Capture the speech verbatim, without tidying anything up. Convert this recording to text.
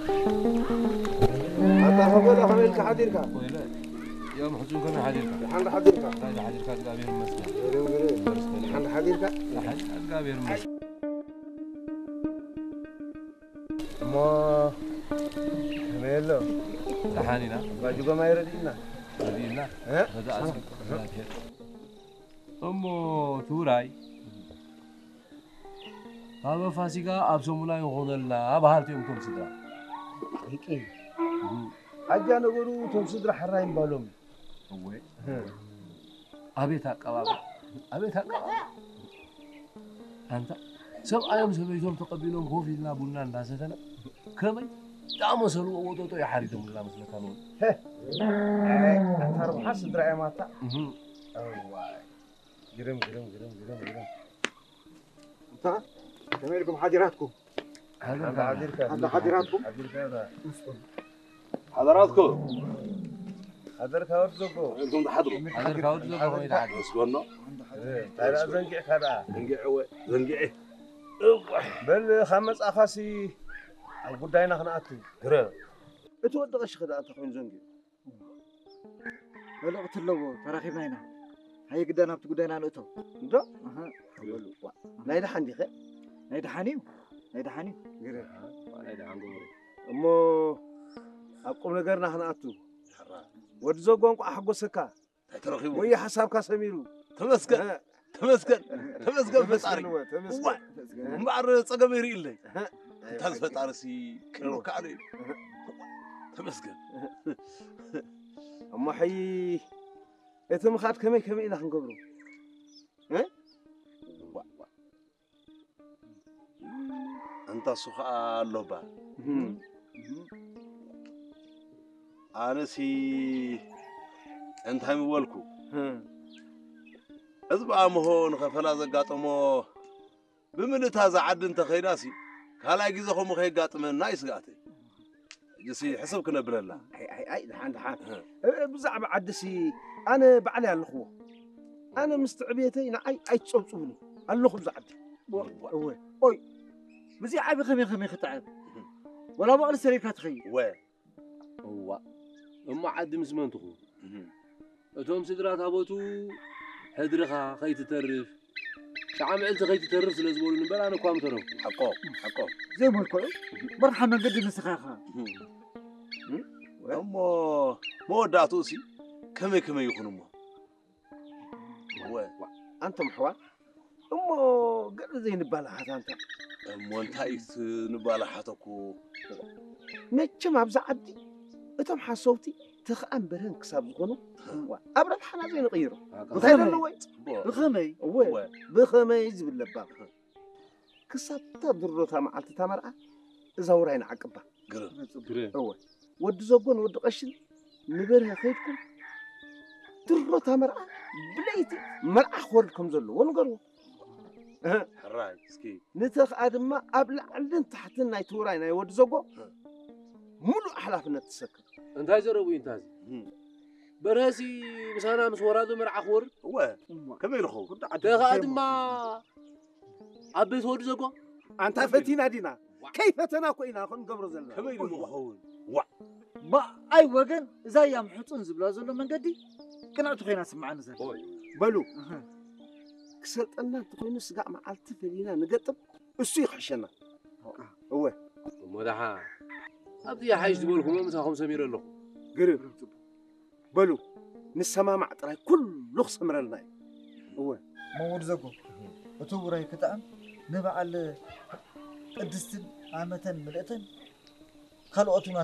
أنت خبر خميل كحديرك ولا يوم حجون كم حديرك حند حديرك لا حديرك قابير المسجد غريب غريب حند حديرك لا قابير المسجد ما خميلو لحانينا باجوكا ما يردينا يردينا ها هذا أسمع أمو توراي هذا فاسيكا أبسمولا يخون الله أبهارتي أمكم سدرا هيك أجا نقولوا تمسدر حراين بالوم هو أبيت هكذا أبيت هكذا أنت سب أيام سبيتهم تقبلهم هو في لنا بولنا الناسنا كمي دام سلوا وضوطوا يا حريتهم الله مثل كانوا أنت ربح صدر يا ماتا أوه جرم جرم جرم جرم جرم أنت كمالكم حاضراتكم هذا حاضرك هذا حاضراتكم حاضرك هذا حضراتكم حضرك ورزقوا انتم تحضروا حضرك ورزقوا هو يتحدث اسكنوا هذا زنقع هذا زنقع هو زنقع بل خمس أخاسي القداينا خناتو كره اتودغش خدا أنت خوين زنقع ولا قلت له تراخيبنا هنا هاي قدانا بتقدانا نقطه ده اها نايد حندي خير نايد حنيو نايد حنيو كره نايد عنده أمو أقوم نجارنا خناتو ودزو قنق أحقوسك تراخيب ويا حسابك سميرو تمسكن تمسكن تمسكن فتاري تمسكن مبعر صقم يري لي تاز فتاري سي كنو كعلي تمسكن أما حي إتم خات كمي كمي إنا خنقبرو ها أنت سخاء اللوبا أنا سي أنت هم يولكو أزبع مهون خفلا زقاطمو بمن تازع عد أنت خيراسي كلا يجيزهم خير قاطم النايس قاطي جسي حسب كنا برلا أي أي أي دحان دحان بزعب عدسي أنا بعلي على الأخوة أنا مستعبيتين أي أي تصوصوني الأخو بزعب هو أوي بزي عابي خمي خمي ختعب ولا بقى السرير تخيل وين هو أما عد مسمان تخو أتوم سدرات هبوتو حدرخا خيت ترف شعام عيلت خيت ترف لازمول نبلا أنا قام ترف حقوق حقوق زي ما الكل مرحبا من قد نسخاخا أما ما دعتوسي كم كم يخونوا وين أنت محور أما قد زي نبالة حتى أنت أما أنت إيش نبالة حتكو ما كم أبزع عدي أتم حسوتي تخأم برهن كساب زغنو أبرد حنا زي نغيره بخير اللوي بخمي وين بخميز باللباب كساب تضرتها معلت تمرأة زورين عقبة قرن هو ود زقون ود قشن نبرها خيركم تضرتها مرأة بليتي مرأة خوركم زلوا ونقروا حراي سكي نتخ آدم أبلع عندن تحتنا يتوراين يود زقو ملو أحلافنا تسكر أنت هاي زروي أنت هاي براسي مسانا مسورادو مرع خور وين كم يلخو تغاد ما عبيت هود زقو أنت فتينا دينا كيف تناكوينا خن قبر زلنا كم يلخو با أي وجن زي يوم حطن زبلا زلوا من قدي كنا تخينا سمعنا زين بلو كسلت أن تخينا سقع مع التفلينا نقطب السيخ حشنا هو مدحا أبدي حاج تقولكم ما مساهم سمير له قريب بلو نسمع مع ترى كل لخص مرلنا هو ما ورزقو وتوراي كتام نبع على قدستن عامة ملأتن خلقتنا